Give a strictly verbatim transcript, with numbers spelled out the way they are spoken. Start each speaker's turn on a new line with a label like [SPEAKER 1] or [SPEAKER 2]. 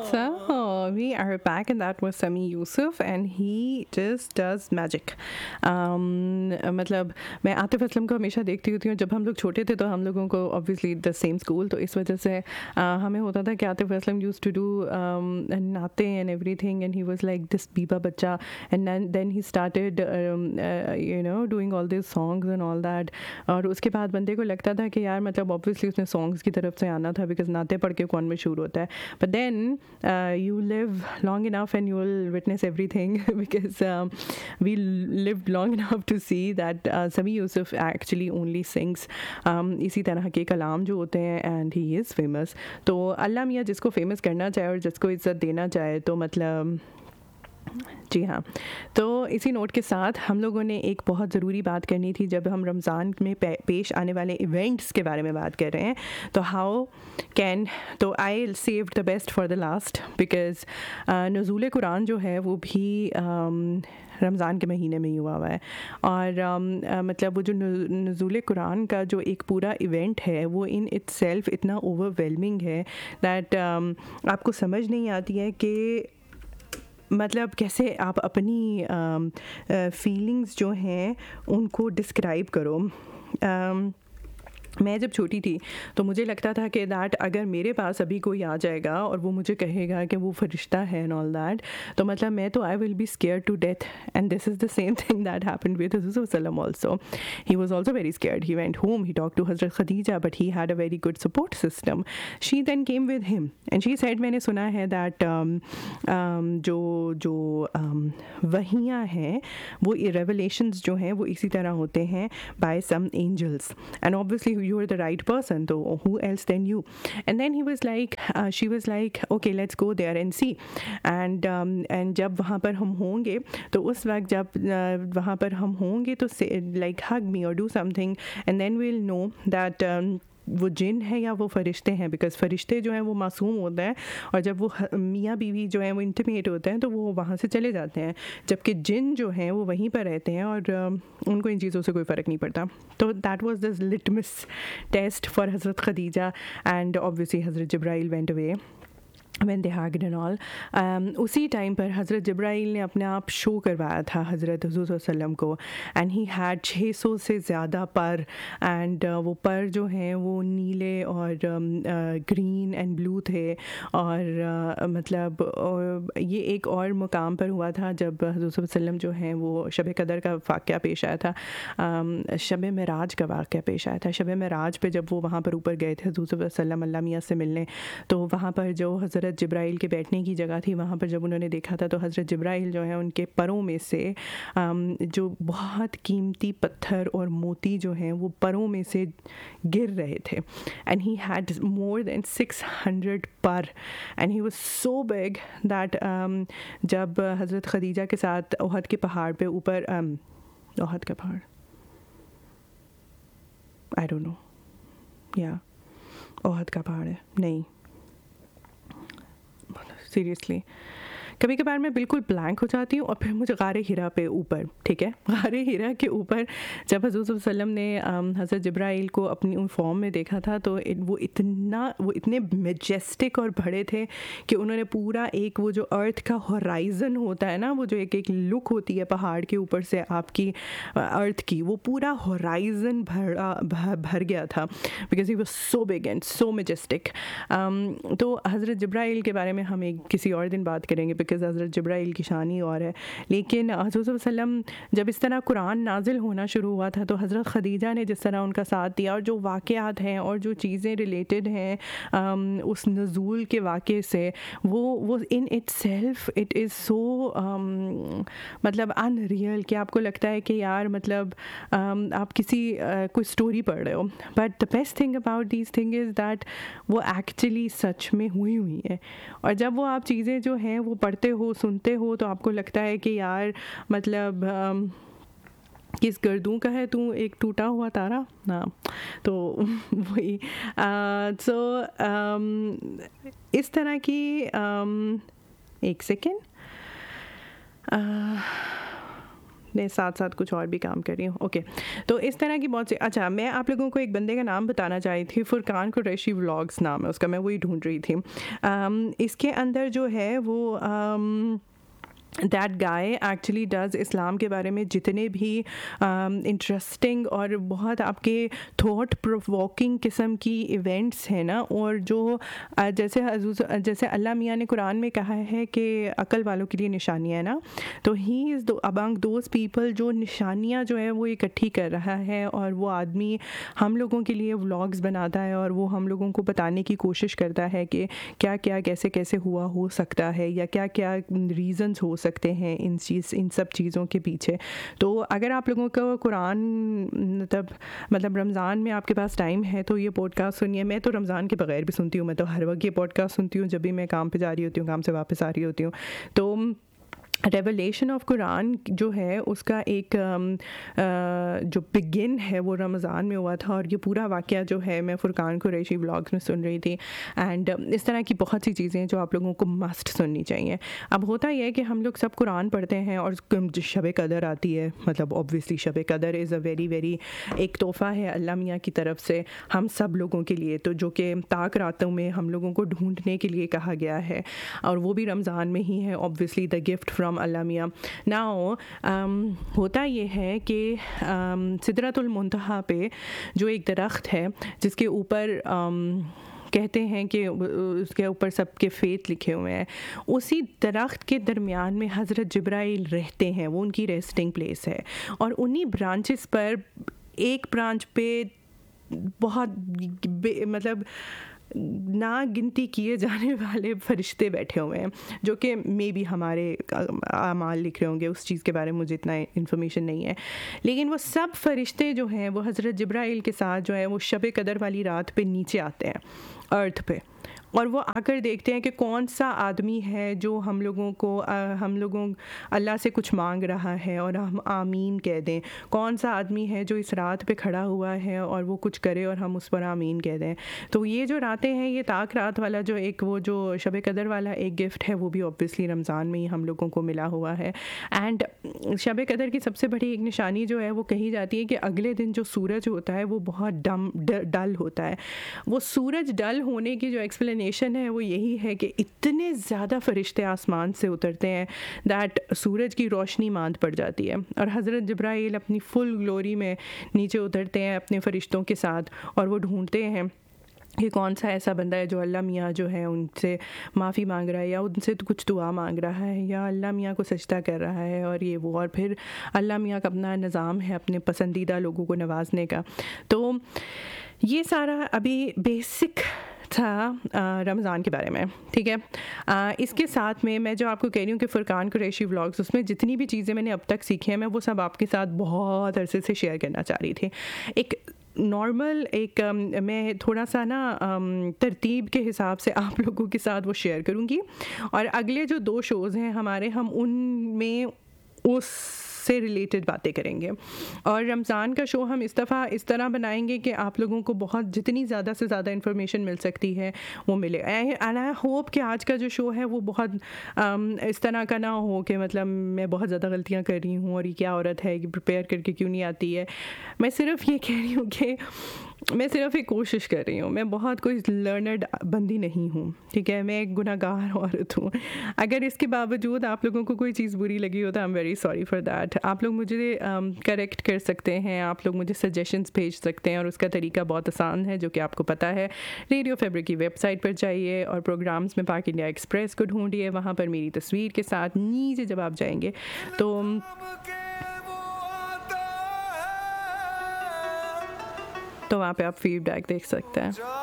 [SPEAKER 1] So we are back, and that was Sami Yusuf, and he just does magic. Um, मतलब मैं आतिफ असलम को हमेशा देखती होती हूँ. जब हम लोग छोटे थे तो हम लोगों को obviously the same school, तो इस वजह से uh, हमें होता था कि Atif Aslam used to do um, नाते and everything, and he was like this Biba बच्चा, and then then he started um, uh, you know doing all these songs and all that. और उसके बाद बंदे को लगता था कि यार मतलब obviously उसने songs की तरफ से आना था, because नाते पढ़ के कौन मशहूर होता है. But then uh, you live long enough and you will witness everything because um, we lived long enough to see that uh, Sami Yusuf actually only sings um, इसी तरह के कलाम जो होते हैं, and he is famous. तो अल्लाह मियाँ जिसको famous करना चाहे और जिसको इज़्ज़त देना चाहे, तो मतलब जी हाँ. तो इसी नोट के साथ हम लोगों ने एक बहुत ज़रूरी बात करनी थी जब हम रमज़ान में पे, पेश आने वाले इवेंट्स के बारे में बात कर रहे हैं. तो हाउ कैन तो I saved the best for the last, because नुज़ूल Quran जो है वो भी um, रमज़ान के महीने में ही हुआ हुआ है. और um, uh, मतलब वो जो नुज़ूल कुरान का जो एक पूरा इवेंट है वो इन इटसेल्फ इतना ओवरवेलमिंग है दैट um, आपको समझ नहीं आती है कि मतलब कैसे आप अपनी फीलिंग्स जो हैं उनको डिस्क्राइब करो. um, मैं जब छोटी थी तो मुझे लगता था कि दैट अगर मेरे पास अभी कोई आ जाएगा और वो मुझे कहेगा कि वो फरिश्ता है एंड ऑल दैट, तो मतलब मैं तो I will be scared to death. And this is the same thing that happened with हुज़ूर Sallam also. He was also very scared. He went home, he talk to हज़रत Khadija, but he had a very good support system. She then came with him and she said, मैंने सुना है that um, um, जो जो um, वहियाँ हैं वो revelations जो हैं वो इसी तरह होते हैं bye some angels, and obviously you are the right person, so who else than you. And then he was like uh, she was like okay, let's go there and see. and um, and जब वहाँ पर हम होंगे तो उस वक्त जब uh, वहाँ पर हम होंगे तो say, like hug me or do something, and then we'll know that um, वो जिन है या वो फरिश्ते हैं, बिकॉज़ फरिश्ते जो हैं वो मासूम होते हैं और जब वो मियाँ बीवी जो हैं वो इंटीमेट होते हैं तो वो वहाँ से चले जाते हैं, जबकि जिन जो हैं वो वहीं पर रहते हैं और उनको इन चीज़ों से कोई फ़र्क नहीं पड़ता. तो that was this litmus test for हज़रत खदीजा, एंड ऑब्वियसली हज़रत जिब्राइल went away when they hugged and all. um, उसी टाइम पर हज़रत जिब्राइल ने अपने आप शो करवाया था हज़रत हुज़ूर सल्लम को, एंड ही हैड छः सौ से ज़्यादा पर, एंड uh, वो पर जो हैं वो नीले और ग्रीन एंड ब्लू थे. और uh, मतलब uh, ये एक और मुकाम पर हुआ था जब हुज़ूर सल्लम जो हैं वो शब कदर का वाक़या पेश आया था, um, शब मेराज का वाक़या पेश आया था. शब मेराज पे जब वो वहाँ पर ऊपर गए थे हुज़ूर सल्लम अल्लाह मियाँ से मिलने, तो वहाँ पर जो हज़रत जिब्राइल के बैठने की जगह थी वहाँ पर जब उन्होंने देखा था तो हज़रत जिब्राइल जो है उनके परों में से जो बहुत कीमती पत्थर और मोती जो हैं वो परों में से गिर रहे थे. And he had more than six hundred पर, and he was so big that जब हज़रत खदीजा के साथ ओहद के पहाड़ पे ऊपर um, ओहद का पहाड़ आई डोंट नो या ओहद का पहाड़ है नहीं, सीरियसली कभी कभार मैं बिल्कुल ब्लैंक हो जाती हूँ. और फिर मुझे गारे हिरा पे ऊपर, ठीक है, गारे हिरा के ऊपर जब हज़रत सल्लम ने हज़रत जिब्राइल को अपनी उन फॉर्म में देखा था तो वो इतना वो इतने मेजेस्टिक और बड़े थे कि उन्होंने पूरा एक वो जो अर्थ का होराइज़न होता है ना, वो जो एक एक लुक होती है पहाड़ के ऊपर से आपकी अर्थ की, वो पूरा होराइज़न भरा भर, भर गया था, because he was so big and so Majestic. तो हज़रत जिब्राइल के बारे में हम एक किसी और दिन बात करेंगे, बिकॉज़ हज़रत जिब्राइल की शानी और है. लेकिन हज़रत सल्लम जब इस तरह कुरान नाजिल होना शुरू हुआ था तो हज़रत खदीजा ने जिस तरह उनका साथ दिया, और जो वाक़यात हैं और जो चीज़ें रिलेटेड हैं um, उस नज़ूल के वाक़े से, वो वो in it self it is so मतलब अनरियल कि आपको लगता है कि यार मतलब um, आप किसी uh, कोई स्टोरी पढ़ रहे हो. But the best thing about these thing is that वो एक्चुअली सच में हुई हुई है. और जब वो आप चीज़ें जो हैं वो पढ़ते हो सुनते हो तो आपको लगता है कि यार मतलब um, किस गर्दों का है तू एक टूटा हुआ तारा ना. तो वही सो इस तरह की um, एक सेकेंड نے ساتھ ساتھ کچھ اور بھی کام کر رہی ہوں. اوکے, تو اس طرح کی بہت سی. اچھا, میں آپ لوگوں کو ایک بندے کا نام بتانا چاہی تھی, فرقان قریشی ولاگس نام ہے اس کا, میں وہی ڈھونڈ رہی تھی. اس کے اندر جو ہے وہ دیٹ گائے ایکچولی ڈز اسلام کے بارے میں جتنے بھی انٹرسٹنگ اور بہت آپ کے تھاٹ پرووکنگ قسم کی ایونٹس ہیں نا, اور جو جیسے حضور جیسے اللہ میاں نے قرآن میں کہا ہے کہ عقل والوں کے لیے نشانیاں ہیں نا, تو ہی از امانگ دوز پیپل جو نشانیاں جو ہے وہ اکٹھی کر رہا ہے, اور وہ آدمی ہم لوگوں کے لیے ولاگز بناتا ہے اور وہ ہم لوگوں کو بتانے کی کوشش کرتا ہے کہ کیا کیا کیسے کیسے ہوا ہو سکتا ہے, یا کیا کیا ریزنز ہو سکتے ہیں ان چیز ان سب چیزوں کے پیچھے. تو اگر آپ لوگوں کو قرآن مطلب مطلب رمضان میں آپ کے پاس ٹائم ہے تو یہ پوڈ کاسٹ سنیے. میں تو رمضان کے بغیر بھی سنتی ہوں, میں تو ہر وقت یہ پوڈ کاسٹ سنتی ہوں جب بھی میں کام پہ جا رہی ہوتی ہوں, کام سے واپس آ رہی ہوتی ہوں. تو ریولیشن آف قرآن جو ہے اس کا ایک جو بگن ہے وہ رمضان میں ہوا تھا, اور یہ پورا واقعہ جو ہے میں فرقان قریشی ولاگس میں سن رہی تھی. اینڈ اس طرح کی بہت سی چیزیں جو آپ لوگوں کو مسٹ سننی چاہیے. اب ہوتا یہ ہے کہ ہم لوگ سب قرآن پڑھتے ہیں اور شب قدر آتی ہے, مطلب اوبویسلی شب قدر از اے ویری ویری ایک تحفہ ہے اللہ میاں کی طرف سے ہم سب لوگوں کے لیے, تو جو کہ طاق راتوں میں ہم لوگوں کو ڈھونڈنے کے لیے کہا گیا ہے, اور وہ بھی رمضان میں ہی ہے اوبویسلی, دا گفٹ فرام اللہ میاں. ناؤ ہوتا یہ ہے کہ سدرۃ المنتہا پہ جو ایک درخت ہے جس کے اوپر کہتے ہیں کہ اس کے اوپر سب کے فیت لکھے ہوئے ہیں, اسی درخت کے درمیان میں حضرت جبرائیل رہتے ہیں, وہ ان کی ریسٹنگ پلیس ہے, اور انہی برانچز پر ایک برانچ پہ بہت مطلب نا گنتی کیے جانے والے فرشتے بیٹھے ہوئے ہیں جو کہ مے بی ہمارے اعمال لکھ رہے ہوں گے, اس چیز کے بارے میں مجھے اتنا انفارمیشن نہیں ہے. لیکن وہ سب فرشتے جو ہیں وہ حضرت جبرائیل کے ساتھ جو ہے وہ شب قدر والی رات پہ نیچے آتے ہیں ارتھ پہ, اور وہ آ کر دیکھتے ہیں کہ کون سا آدمی ہے جو ہم لوگوں کو ہم لوگوں اللہ سے کچھ مانگ رہا ہے اور ہم آمین کہہ دیں, کون سا آدمی ہے جو اس رات پہ کھڑا ہوا ہے اور وہ کچھ کرے اور ہم اس پر آمین کہہ دیں. تو یہ جو راتیں ہیں, یہ طاق رات والا جو ایک وہ جو شب قدر والا ایک گفٹ ہے, وہ بھی اوبویسلی رمضان میں ہی ہم لوگوں کو ملا ہوا ہے. اینڈ شب قدر کی سب سے بڑی ایک نشانی جو ہے وہ کہی جاتی ہے کہ اگلے دن جو سورج ہوتا ہے وہ بہت ڈم ڈل ہوتا ہے. وہ سورج ڈل ہونے کی جو ایکسپلین نیشن ہے وہ یہی ہے کہ اتنے زیادہ فرشتے آسمان سے اترتے ہیں دیٹ سورج کی روشنی ماند پڑ جاتی ہے, اور حضرت جبرائیل اپنی فل گلوری میں نیچے اترتے ہیں اپنے فرشتوں کے ساتھ, اور وہ ڈھونڈتے ہیں کہ کون سا ایسا بندہ ہے جو اللہ میاں جو ہے ان سے معافی مانگ رہا ہے, یا ان سے کچھ دعا مانگ رہا ہے, یا اللہ میاں کو سجدہ کر رہا ہے, اور یہ وہ, اور پھر اللہ میاں کا اپنا نظام ہے اپنے پسندیدہ لوگوں کو نوازنے کا. تو یہ سارا ابھی بیسک تھا رمضان کے بارے میں, ٹھیک ہے. اس کے ساتھ میں میں جو آپ کو کہہ رہی ہوں کہ فرقان قریشی ولاگس, اس میں جتنی بھی چیزیں میں نے اب تک سیکھی ہیں میں وہ سب آپ کے ساتھ بہت عرصے سے شیئر کرنا چاہ رہی تھی. ایک نارمل ایک میں تھوڑا سا نا ترتیب کے حساب سے آپ لوگوں کے ساتھ وہ شیئر کروں گی, اور اگلے جو دو شوز ہیں ہمارے ہم ان میں اس سے ریلیٹڈ باتیں کریں گے. اور رمضان کا شو ہم اس دفعہ اس طرح بنائیں گے کہ آپ لوگوں کو بہت جتنی زیادہ سے زیادہ انفارمیشن مل سکتی ہے وہ ملے. اینڈ آئی ہوپ کہ آج کا جو شو ہے وہ بہت اس طرح کا نہ ہو کہ مطلب میں بہت زیادہ غلطیاں کر رہی ہوں اور یہ کیا عورت ہے کہ پریپیئر کر کے کیوں نہیں آتی ہے. میں صرف یہ کہہ رہی ہوں کہ میں صرف ایک کوشش کر رہی ہوں, میں بہت کوئی لرنڈ بندی نہیں ہوں, ٹھیک ہے. میں ایک گناہ گار عورت ہوں. اگر اس کے باوجود آپ لوگوں کو کوئی چیز بری لگی ہو تو I am very sorry for that. آپ لوگ مجھے کریکٹ کر سکتے ہیں, آپ لوگ مجھے سجیشنس بھیج سکتے ہیں, اور اس کا طریقہ بہت آسان ہے جو کہ آپ کو پتہ ہے. ریڈیو فیبرک کی ویب سائٹ پر جائیے اور پروگرامز میں پاک انڈیا ایکسپریس کو ڈھونڈیے, وہاں پر میری تصویر کے ساتھ نیچے جب آپ جائیں گے تو تو وہاں پہ آپ فیڈ بیک دیکھ سکتے ہیں.